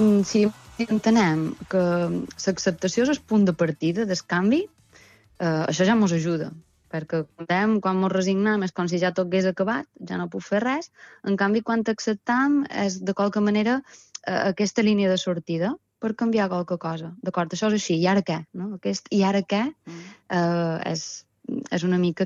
Si entenem que l'acceptació és el punt de partida del canvi, això ja ens ajuda, perquè quan ens resignem és com si ja tot hagués acabat, ja no puc fer res. En canvi, quan acceptam és de qualque manera aquesta línia de sortida per canviar qualque cosa. D'acord, això és així, i ara què? No? Aquest i ara què és una mica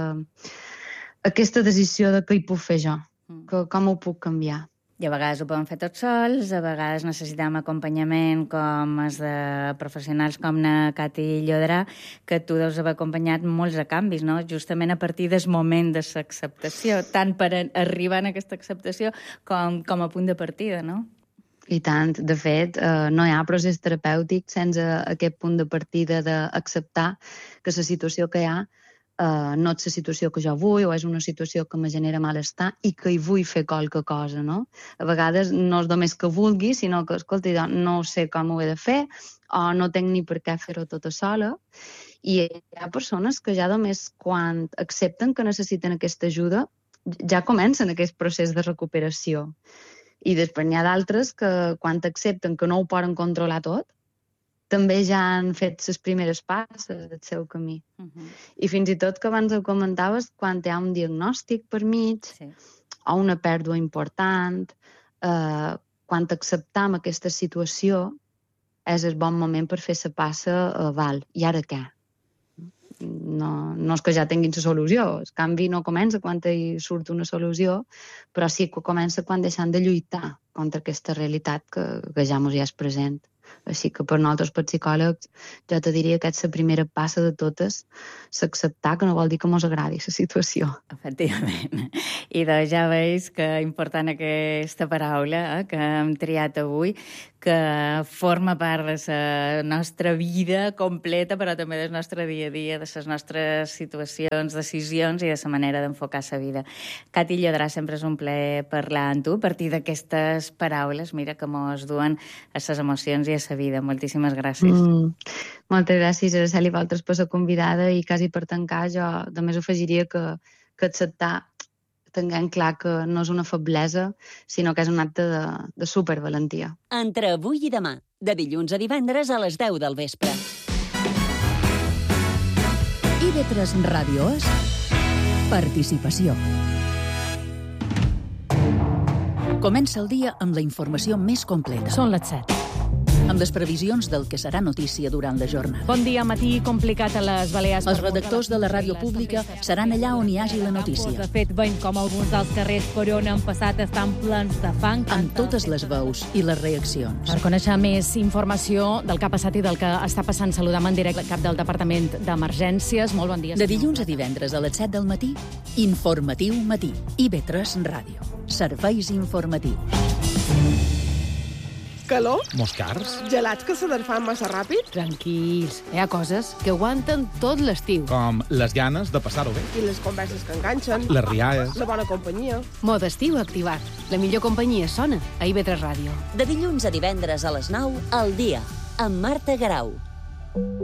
aquesta decisió de què hi puc fer jo, com ho puc canviar. I a vegades ho podem fer tots sols, a vegades necessitem acompanyament com els de professionals com na Cati Llodrà, que tu deus haver acompanyat molts a canvis, no? Justament a partir del moment de l'acceptació, tant per arribar a aquesta acceptació com a punt de partida, no? I tant. De fet, no hi ha procés terapèutic sense aquest punt de partida d'acceptar que la situació que hi ha no és la situació que jo vull o és una situació que me genera malestar i que hi vull fer qualque cosa, no? A vegades no és només que vulgui, sinó que, escolta, jo no sé com ho he de fer o no tinc ni per què fer-ho tota sola. I hi ha persones que ja només quan accepten que necessiten aquesta ajuda ja comencen aquest procés de recuperació. I després n'hi ha d'altres que quan accepten que no ho poden controlar tot, també ja han fet les primeres passes del seu camí. I fins i tot que abans ho comentaves, quan hi ha un diagnòstic per mig, o una pèrdua important, quan acceptam aquesta situació, és el bon moment per fer la passa val. I ara què? No és que ja tinguin la solució. El canvi no comença quan hi surt una solució, però sí que comença quan deixem de lluitar contra aquesta realitat que ja ens hi és present. Així que per nosaltres, per psicòlegs, jo te diria que és la primera passa de totes, s'acceptar, que no vol dir que ens agradi la situació. Efectivament. I doncs ja veus que important aquesta paraula que hem triat avui, que forma part de la nostra vida completa, però també del nostre dia a dia, de les nostres situacions, decisions i de la manera d'enfocar la vida. Cati Llodrà, sempre és un plaer parlar amb tu a partir d'aquestes paraules, mira, que mos duen a les emocions i a la vida. Moltíssimes gràcies. Moltes gràcies, Araceli, a vosaltres per la convidada, i quasi per tancar jo només afegiria que acceptar, tinguem clar que no és una feblesa, sinó que és un acte de supervalentia. Entre avui i demà, de dilluns a divendres a les 10 del vespre. IB3 Ràdio és participació. Comença el dia amb la informació més completa. Són les 7. Amb les previsions del que serà notícia durant la jornada. Bon dia, matí complicat a les Balears. Els redactors de la ràdio pública seran allà on hi hagi la notícia. De fet, veiem com alguns dels carrers per on han passat estan plens de fang. Amb totes les veus i les reaccions. Per conèixer més informació del que ha passat i del que està passant, saludam en directe el cap del Departament d'Emergències. Molt bon dia. De dilluns a divendres a les 7 del matí, Informatiu Matí. IB3 Ràdio. Serveis informatius. Calor? Moscars? Gelats que se desfan massa ràpid? Tranquils, hi ha coses que aguanten tot l'estiu. Com les ganes de passar-ho bé. I les converses que enganxen? Les rialles? La bona companyia? Mode estiu activat. La millor companyia sona a IB3 Ràdio. De dilluns a divendres a les 9, al dia, amb Marta Garau.